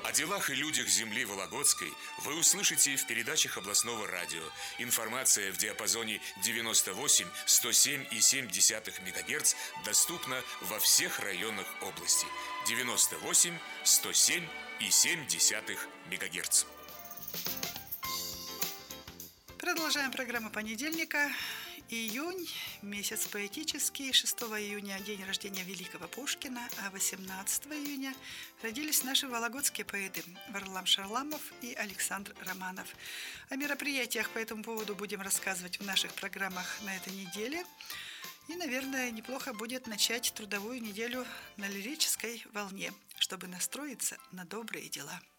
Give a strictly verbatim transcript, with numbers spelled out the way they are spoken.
О делах и людях земли Вологодской вы услышите в передачах областного радио. Информация в диапазоне девяносто восемь сто семь и семь десятых мегагерц доступна во всех районах области. девяносто восемь сто семь и семь десятых мегагерц. Продолжаем программу понедельника. Июнь, месяц поэтический. шестого июня день рождения великого Пушкина, а восемнадцатого июня родились наши вологодские поэты Варлам Шарламов и Александр Романов. О мероприятиях по этому поводу будем рассказывать в наших программах на этой неделе. И, наверное, неплохо будет начать трудовую неделю на лирической волне, чтобы настроиться на добрые дела.